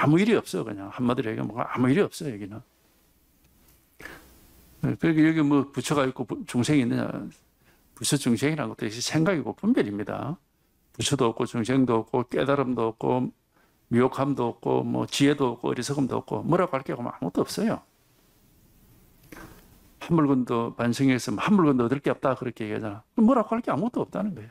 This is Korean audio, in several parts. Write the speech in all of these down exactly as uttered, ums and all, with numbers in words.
아무 일이 없어. 그냥 한마디로 얘기하면 뭐 아무 일이 없어 여기는. 그러니까 여기 뭐 부처가 있고 중생이 있느냐. 부처 중생이라는 것도 생각이고 분별입니다. 부처도 없고 중생도 없고 깨달음도 없고 미혹함도 없고 뭐 지혜도 없고 어리석음도 없고 뭐라고 할 게 아무것도 없어요. 한 물건도 반성해서 한 물건도 얻을 게 없다 그렇게 얘기하잖아. 뭐라고 할 게 아무것도 없다는 거예요.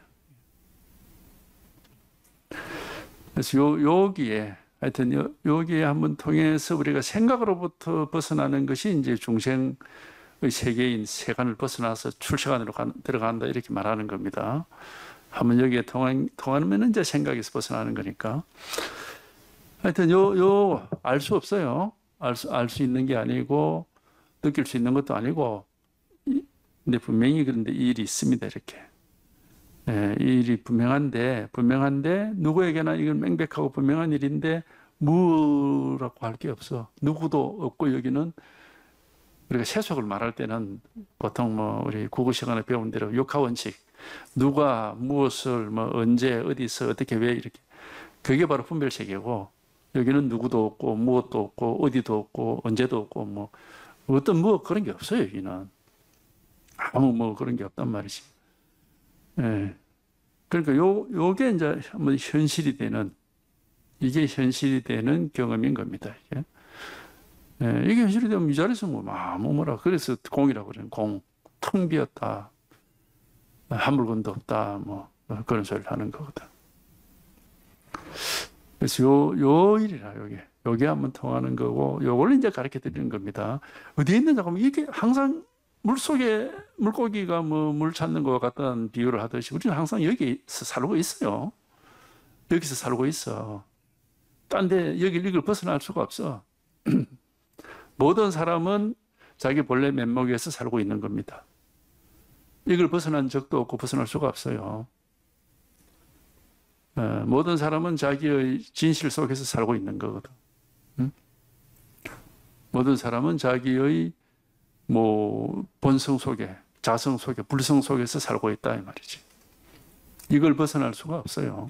그래서 요, 여기에 하여튼 요, 여기에 한번 통해서 우리가 생각으로부터 벗어나는 것이 이제 중생의 세계인 세간을 벗어나서 출세간으로 가, 들어간다 이렇게 말하는 겁니다. 한번 여기에 통한, 통하면 이제 생각에서 벗어나는 거니까. 하여튼 요, 요, 알 수 없어요. 알 수, 알 수 있는 게 아니고, 느낄 수 있는 것도 아니고, 근데 분명히 그런데 이 일이 있습니다, 이렇게. 예, 이 일이 분명한데, 분명한데, 누구에게나 이건 명백하고 분명한 일인데, 뭐라고 할 게 없어. 누구도 없고, 여기는, 우리가 세속을 말할 때는 보통 뭐, 우리 국어 시간에 배운 대로 육하원칙, 누가, 무엇을, 뭐, 언제, 어디서, 어떻게, 왜, 이렇게. 그게 바로 분별세계고, 여기는 누구도 없고, 무엇도 없고, 어디도 없고, 언제도 없고, 뭐, 어떤 뭐 그런 게 없어요, 여기는. 아무 뭐 그런 게 없단 말이지. 예. 그러니까 요, 요게 이제 한번 현실이 되는, 이게 현실이 되는 경험인 겁니다, 이게. 예, 이게 현실이 되면 이 자리에서 뭐, 아무 뭐라. 그래서 공이라고 그러는 공. 텅 비었다. 한 물건도 없다. 뭐, 그런 소리를 하는 거거든. 그래서 요, 요 일이라, 요게. 요게 한번 통하는 거고, 요걸 이제 가르쳐 드리는 겁니다. 어디에 있느냐 하면 이게 항상 물 속에 물고기가 뭐 물 찾는 것 같다는 비유를 하듯이 우리는 항상 여기서 살고 있어요. 여기서 살고 있어. 딴 데, 여기 이걸 벗어날 수가 없어. 모든 사람은 자기 본래 면목에서 살고 있는 겁니다. 이걸 벗어난 적도 없고 벗어날 수가 없어요. 어, 모든 사람은 자기의 진실 속에서 살고 있는 거거든. 응? 모든 사람은 자기의 뭐 본성 속에, 자성 속에, 불성 속에서 살고 있다 이 말이지. 이걸 벗어날 수가 없어요.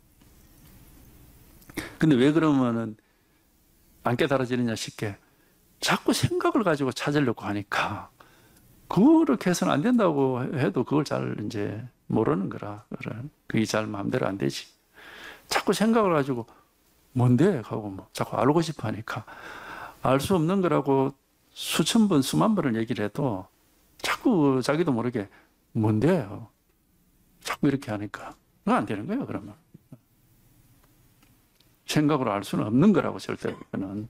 근데 왜 그러면은 안 깨달아지느냐 쉽게. 자꾸 생각을 가지고 찾으려고 하니까 그렇게 해서는 안 된다고 해도 그걸 잘 이제 모르는 거라. 그게 잘 마음대로 안 되지. 자꾸 생각을 가지고 뭔데? 하고 뭐 자꾸 알고 싶어 하니까 알 수 없는 거라고 수천 번, 수만 번을 얘기를 해도 자꾸 자기도 모르게 뭔데요? 자꾸 이렇게 하니까 그거 안 되는 거예요, 그러면. 생각으로 알 수는 없는 거라고 절대 그거는.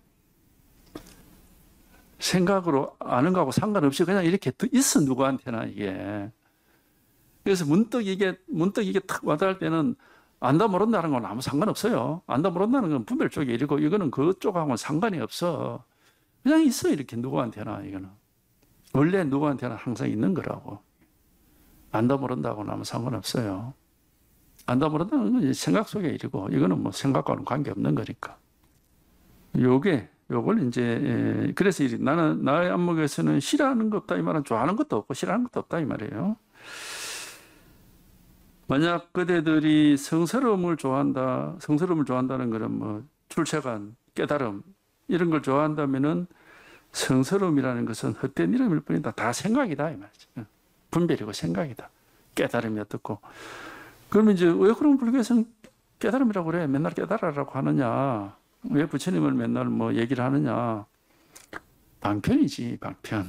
생각으로 아는 거하고 상관없이 그냥 이렇게 있어, 누구한테나 이게. 그래서 문득 이게, 문득 이게 탁 와닿을 때는 안다 모른다는 건 아무 상관없어요. 안다 모른다는 건 분별 쪽의 일이고 이거는 그쪽하고는 상관이 없어. 그냥 있어, 이렇게 누구한테나 이거는. 원래 누구한테나 항상 있는 거라고. 안다 모른다고는 아무 상관없어요. 안다 모른다는 건 생각 속의 일이고 이거는 뭐 생각과는 관계없는 거니까. 요게 요걸 이제 그래서 나는 나의 안목에서는 싫어하는 것 없다 이 말은 좋아하는 것도 없고 싫어하는 것도 없다 이 말이에요. 만약 그대들이 성스러움을 좋아한다, 성스러움을 좋아한다는 것은 뭐 출세관, 깨달음 이런 걸 좋아한다면은 성스러움이라는 것은 헛된 이름일 뿐이다. 다 생각이다 이 말이죠. 분별이고 생각이다. 깨달음이 어떻고. 그러면 이제 왜 그런 불교에서는 깨달음이라고 그래? 맨날 깨달으라고 하느냐? 왜 부처님을 맨날 뭐 얘기를 하느냐? 방편이지, 방편.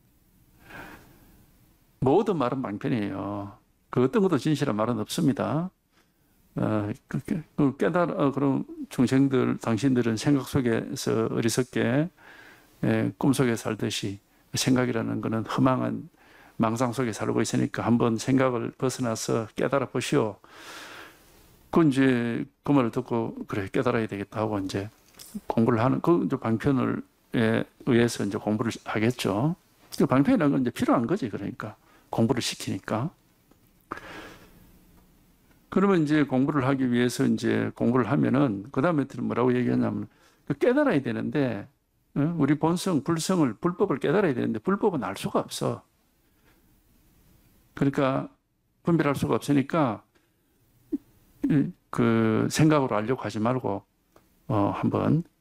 모든 말은 방편이에요. 그 어떤 것도 진실한 말은 없습니다. 어, 그 깨달, 어, 그럼 중생들, 당신들은 생각 속에서 어리석게, 예, 꿈속에 살듯이 생각이라는 것은 허망한 망상 속에 살고 있으니까 한번 생각을 벗어나서 깨달아 보시오. 그 이제 그 말을 듣고 그래 깨달아야 되겠다 하고 이제 공부를 하는 그 이제 방편을 에 의해서 이제 공부를 하겠죠. 그 방편이라는 건 이제 필요한 거지. 그러니까 공부를 시키니까. 그러면 이제 공부를 하기 위해서 이제 공부를 하면은 그 다음에 뭐라고 얘기하냐면 깨달아야 되는데 우리 본성, 불성을 불법을 깨달아야 되는데 불법은 알 수가 없어. 그러니까 분별할 수가 없으니까 그 생각으로 알려고 하지 말고 어 한번